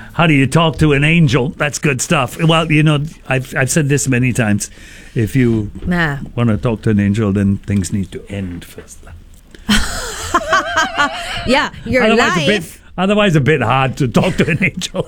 how do you talk to an angel? That's good stuff. Well, I've said this many times. If you want to talk to an angel, then things need to end first. Yeah, your life. Otherwise, a bit hard to talk to an angel.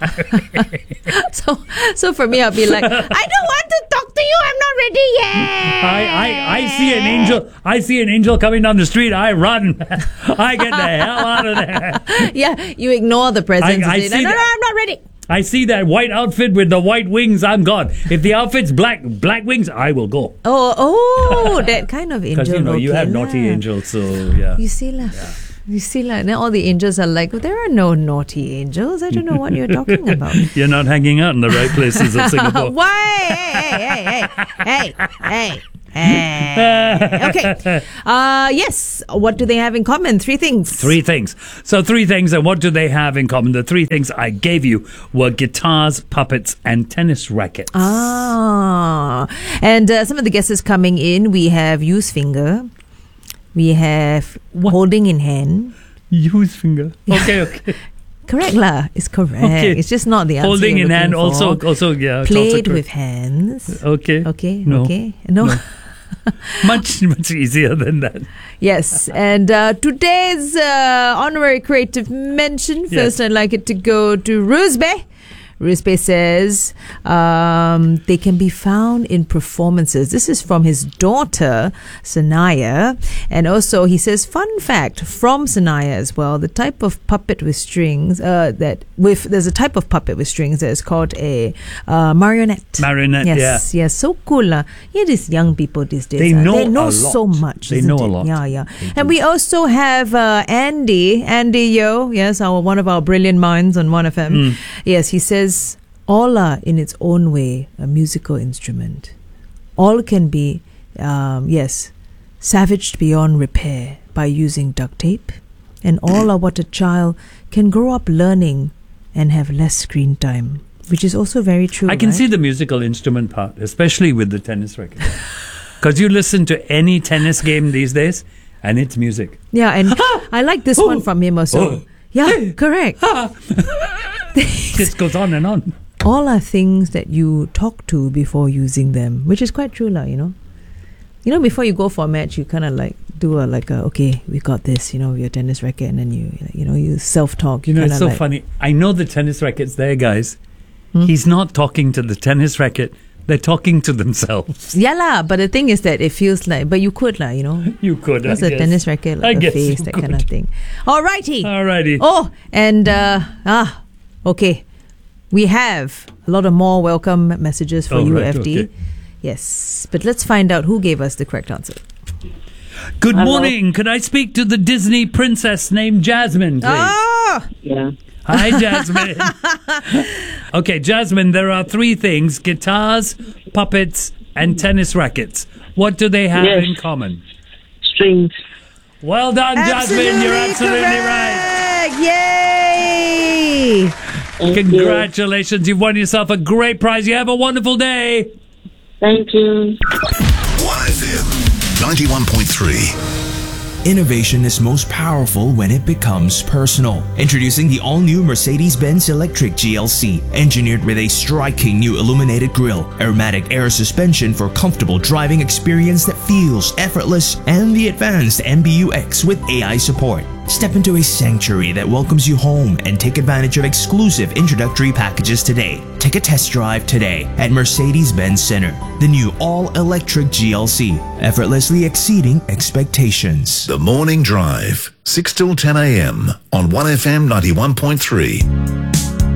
So for me, I'll be like, I don't want to talk to you. I'm not ready yet. I see an angel. I see an angel coming down the street. I run. I get the hell out of there. Yeah, you ignore the presence. No, I'm not ready. I see that white outfit with the white wings. I'm gone. If the outfit's black wings, I will go. Oh, that kind of angel. Because you have naughty angels, so yeah. You see, You see, like, now all the angels are like, there are no naughty angels. I don't know what you're talking about. You're not hanging out in the right places of Singapore. Why? Hey. Okay. Yes. What do they have in common? 3 things. 3 things. So 3 things, and what do they have in common? The 3 things I gave you were guitars, puppets, and tennis rackets. And some of the guesses coming in, we have use finger. We have holding in hand. Use finger. Okay. Correct lah. It's correct. Okay. It's just not the answer. Holding in hand also yeah. Played with hands. Okay. No. Okay. No. much easier than that. Yes. And today's honorary creative mention. First, I'd like it to go to Rusbe. Rusbe says they can be found in performances. This is from his daughter, Sanaya. And also he says, fun fact from Sanaya as well, the type of puppet with strings, there's a type of puppet with strings that is called a marionette. Marionette, yes, Yes, so cool. Yeah, these young people these days. They know so much. They know a lot. Yeah. And we also have Andy Yo, yes, one of our brilliant minds on 1FM. Yes, he says, all are in its own way a musical instrument. All can be, savaged beyond repair by using duct tape. And all are what a child can grow up learning and have less screen time, which is also very true. I can see the musical instrument part, especially with the tennis racket. Because you listen to any tennis game these days, and it's music. Yeah, and I like this one from him also. Yeah, correct. This goes on and on. All are things that you talk to before using them, which is quite true, you know, before you go for a match, you kind of like do okay, we got this, your tennis racket, and then you self-talk. It's so funny. I know the tennis racket's there, guys. He's not talking to the tennis racket. They're talking to themselves. Yeah lah, but the thing is that it feels like, but you could lah, You could, What's a tennis racket, like a face, that kind of thing. Alrighty. Oh, and, okay. We have a lot of more welcome messages for you, FD. Okay. Yes, but let's find out who gave us the correct answer. Good morning. Could I speak to the Disney princess named Jasmine, please? Yeah. Hi, Jasmine. Okay, Jasmine, there are 3 things: guitars, puppets, and tennis rackets. What do they have in common? Strings. Well done, Jasmine. You're absolutely right. Yay! Congratulations. You've won yourself a great prize. You have a wonderful day. Thank you. 1FM 91.3. Innovation is most powerful when it becomes personal. Introducing the all-new Mercedes-Benz Electric GLC, engineered with a striking new illuminated grille, aromatic air suspension for comfortable driving experience that feels effortless, and the advanced MBUX with AI support. Step into a sanctuary that welcomes you home and take advantage of exclusive introductory packages today. Take a test drive today at Mercedes-Benz Center. The new all-electric GLC, effortlessly exceeding expectations. The Morning Drive, 6 till 10 a.m. on 1FM 91.3.